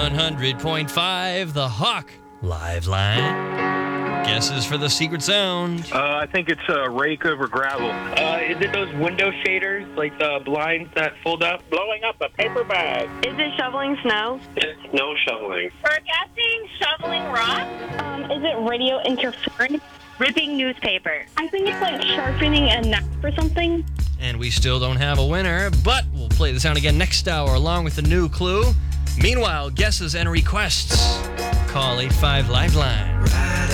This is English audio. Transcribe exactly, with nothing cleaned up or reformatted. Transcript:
one hundred point five, The Hawk Live Line. Guesses for the secret sound. Uh, I think it's a rake over gravel. Uh, is it those window shaders, like the blinds that fold up? Blowing up a paper bag. Is it shoveling snow? It's snow shoveling. We're guessing shoveling rock. Um, is it radio interference? Ripping newspaper. I think it's like sharpening a knife or something. And we still don't have a winner, but we'll play the sound again next hour along with the new clue. Meanwhile, guesses and requests. Call eight five Liveline.